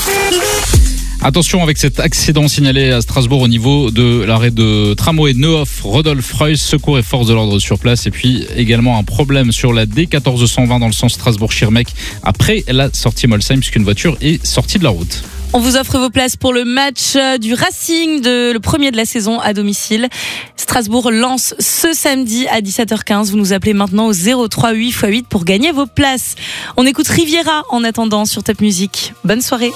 Attention avec cet accident signalé à Strasbourg au niveau de l'arrêt de tramway Neuhof, Rodolphe Reuss, secours et forces de l'ordre sur place. Et puis également un problème sur la D1420 dans le sens Strasbourg-Schirmeck après la sortie Molsheim puisqu'une voiture est sortie de la route. On vous offre vos places pour le match du Racing, le premier de la saison à domicile. Strasbourg lance ce samedi à 17h15. Vous nous appelez maintenant au 03 8x8 pour gagner vos places. On écoute Riviera en attendant sur Top Music. Bonne soirée.